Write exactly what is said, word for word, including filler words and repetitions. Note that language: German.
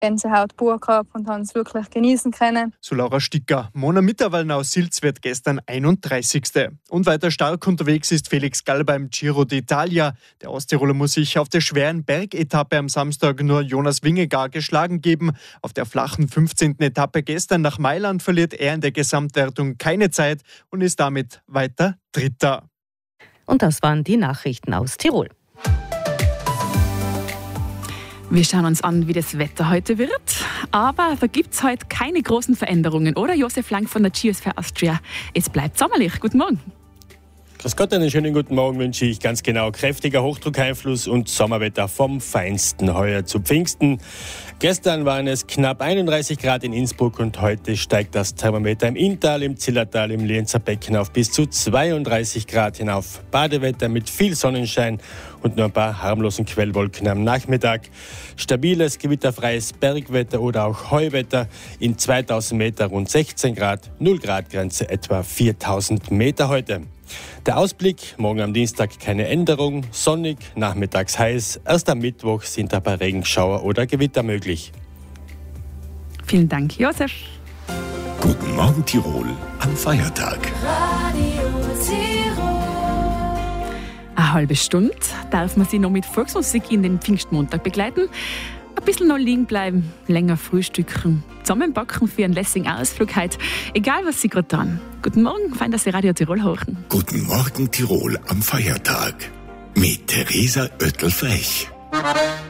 Gänsehaut pur gehabt und haben es wirklich genießen können. So Laura Sticker. Mona Mitterwallner-Silz wird gestern einunddreißigste Und weiter stark unterwegs ist Felix Gall beim Giro d'Italia. Der Osttiroler muss sich auf der schweren Bergetappe am Samstag nur Jonas Vingegaard geschlagen geben. Auf der flachen fünfzehnten Etappe gestern nach Mailand verliert er in der Gesamtwertung keine Zeit und ist damit weiter Dritter. Und das waren die Nachrichten aus Tirol. Wir schauen uns an, wie das Wetter heute wird. Aber da gibt es heute keine großen Veränderungen, oder? Josef Lang von der Geosphere Austria. Es bleibt sommerlich. Guten Morgen. Grüß Gott, einen schönen guten Morgen wünsche ich. Ganz genau, kräftiger Hochdruckeinfluss und Sommerwetter vom Feinsten heuer zu Pfingsten. Gestern waren es knapp einunddreißig Grad in Innsbruck und heute steigt das Thermometer im Inntal, im Zillertal, im Lienzer Becken auf bis zu zweiunddreißig Grad hinauf. Badewetter mit viel Sonnenschein und nur ein paar harmlosen Quellwolken am Nachmittag. Stabiles, gewitterfreies Bergwetter oder auch Heuwetter in zweitausend Meter rund sechzehn Grad, null Grad Grenze etwa viertausend Meter heute. Der Ausblick, morgen am Dienstag keine Änderung, sonnig, nachmittags heiß. Erst am Mittwoch sind ein paar Regenschauer oder Gewitter möglich. Vielen Dank, Josef. Guten Morgen Tirol am Feiertag. Radio Tirol. Eine halbe Stunde darf man sie noch mit Volksmusik in den Pfingstmontag begleiten. Ein bisschen noch liegen bleiben, länger frühstücken, zusammenbacken für einen lässigen Ausflug heute. Egal, was Sie gerade tun. Guten Morgen, fein, dass Sie Radio Tirol hören. Guten Morgen Tirol am Feiertag mit Theresa Oettel-Frech.